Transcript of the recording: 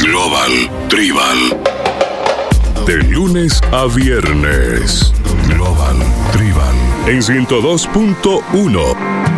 Global Tribal. De lunes a viernes. Global Tribal. En 102.1.